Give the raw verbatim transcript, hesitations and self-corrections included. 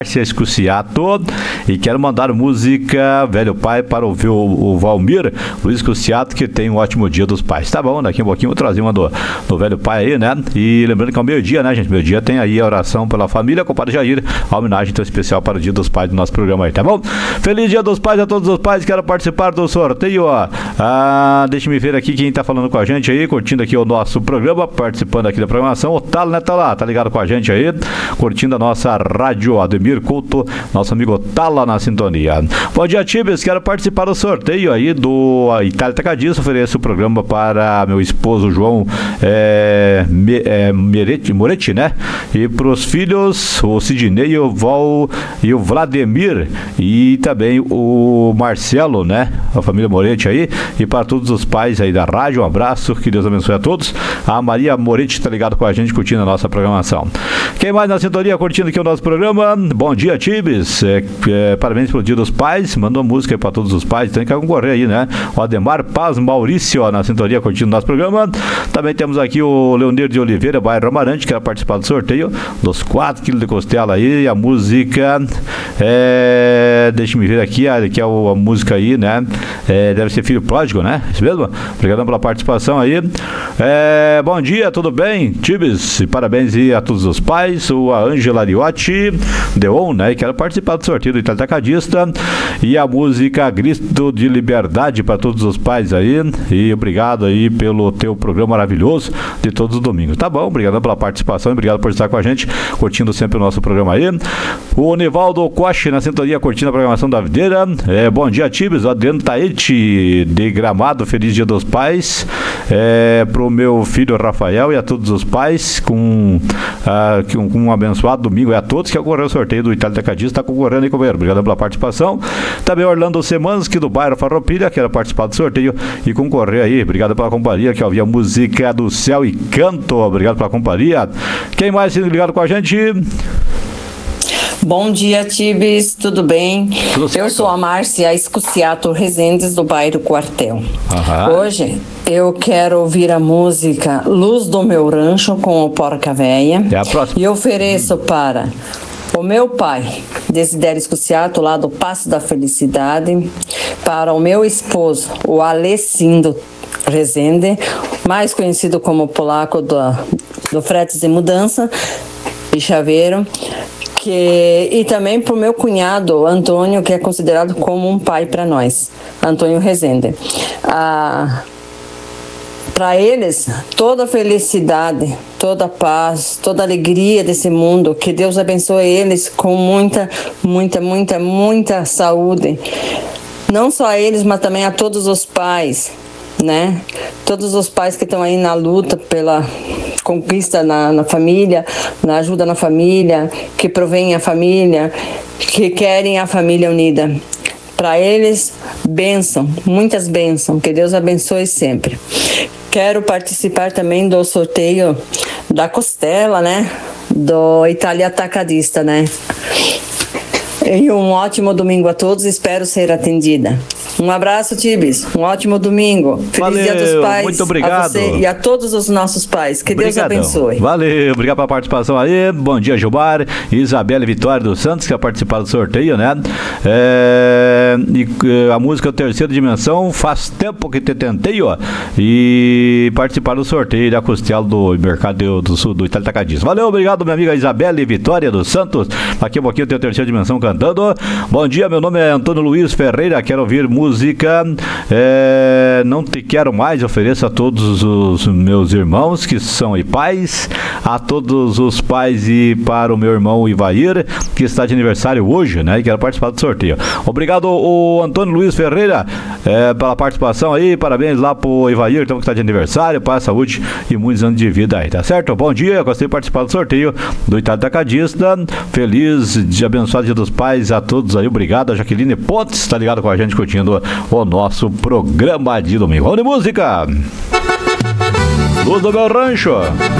Escuciato, e quero mandar música Velho Pai para ouvir o, o Valmir Luiz Escuciato, que tem um ótimo dia dos pais. Tá bom, daqui a pouquinho vou trazer uma do, do Velho Pai aí, né? E lembrando que é o meio-dia, né, gente? Meio-dia tem aí a oração pela família com o Padre Jair, a homenagem tão especial para o Dia dos Pais do nosso programa aí, tá bom? Feliz Dia dos Pais a todos os pais, quero participar do sorteio, ó. Ah, deixa-me ver aqui quem tá falando com a gente aí, curtindo aqui o nosso programa, participando aqui da programação. O Talo, né? Tá lá, tá ligado com a gente aí, curtindo a nossa rádio, Ademir Couto, nosso amigo tá lá na sintonia. Bom dia, Tibes, quero participar do sorteio aí do Itália Atacadista. Ofereço o programa para meu esposo João é, Me, é, Meretti, Moretti, né? E para os filhos, o Sidney, o Val e o Vladimir, e também o Marcelo, né? A família Moretti aí, e para todos os pais aí da rádio, um abraço, que Deus abençoe a todos. A Maria Moretti está ligado com a gente, curtindo a nossa programação. Quem mais na sintonia, curtindo aqui o nosso programa? Bom dia, Tibes, é, é, parabéns pelo Dia dos Pais, mandou música aí para todos os pais, tem que concorrer aí, né? O Ademar Paz Maurício, ó, na sintonia, curtindo o nosso programa. Também temos aqui o Leonir de Oliveira, bairro Amarante, que quer participar do sorteio dos quatro quilos de costela aí, a música é, deixa-me ver aqui, que é a, a música aí, né? É, deve ser Filho Pródigo, né? Isso mesmo? Obrigado pela participação aí. É, bom dia, tudo bem, Tibes? Parabéns aí a todos os pais, o a Ângela Ariotti, Deon, né? Quero participar do sorteio do Itália Atacadista, e a música Grito de Liberdade para todos os pais aí, e obrigado aí pelo teu programa maravilhoso de todos os domingos. Tá bom, obrigado pela participação, obrigado por estar com a gente, curtindo sempre o nosso programa aí. O Nivaldo Coche na sintonia, curtindo a programação da videira. É, bom dia, Tibes, o Adriano Taete de Gramado, feliz Dia dos Pais, é, pro meu filho Rafael e a todos os pais, com, ah, com, com um abençoado domingo, e a todos que ocorreu o sorteio do Itália Atacadista, está concorrendo aí, companheiro. Obrigado pela participação. Também Orlando Semansky, do bairro Farroupilha, quero participar do sorteio e concorrer aí. Obrigado pela companhia, que ouvia a música do Céu e Canto. Obrigado pela companhia. Quem mais ligado com a gente? Bom dia, Tibes, tudo bem? Tudo certo. Eu sou a Márcia Escuciato Rezendes, do bairro Quartel. Aham. Hoje eu quero ouvir a música Luz do Meu Rancho, com o Porca Véia. É a próxima. E ofereço hum. para o meu pai, Desidério Escuciato, lá do Passo da Felicidade, para o meu esposo, o Alessindo Rezende, mais conhecido como polaco do, do Fretes e Mudança e Chaveiro, que, e também para o meu cunhado, Antônio, que é considerado como um pai para nós, Antônio Rezende. Ah, para eles, toda a felicidade, toda a paz, toda a alegria desse mundo, que Deus abençoe eles com muita, muita, muita, muita saúde. Não só a eles, mas também a todos os pais, né? Todos os pais que estão aí na luta pela conquista na, na família, na ajuda na família, que provém a família, que querem a família unida. Para eles, bênção, muitas bênçãos, que Deus abençoe sempre. Quero participar também do sorteio da costela, né? Do Itália Atacadista, né? E um ótimo domingo a todos, espero ser atendida. Um abraço, Tibes. Um ótimo domingo. Feliz Valeu, Dia dos Pais. Muito obrigado. A você e a todos os nossos pais. Que Obrigadão. Deus abençoe. Valeu, obrigado pela participação aí. Bom dia, Gilmar. Isabela Vitória dos Santos, que vai participar do sorteio, né? É, e a música Terceira Dimensão, faz tempo que te tentei, ó. E participar do sorteio da costela do Mercado do Sul, do Itália Atacadista. Valeu, obrigado, minha amiga Isabela Vitória dos Santos. Aqui um pouquinho tem a Terceira Dimensão cantando. Bom dia, meu nome é Antônio Luiz Ferreira, quero ouvir música é, Não Te Quero Mais. Ofereço a todos os meus irmãos que são e pais, a todos os pais, e para o meu irmão Ivair, que está de aniversário hoje, né, e quero participar do sorteio. Obrigado, o Antônio Luiz Ferreira, é, pela participação aí. Parabéns lá pro Ivair, então, que está de aniversário, paz, saúde e muitos anos de vida aí, tá certo? Bom dia, eu gostei de participar do sorteio do Itália Atacadista. Feliz de abençoado Dia dos Pais a todos aí. Obrigado, a Jaqueline Pontes, tá ligado com a gente, curtindo o nosso programa de domingo. Vamos de música! Luz do Meu Rancho.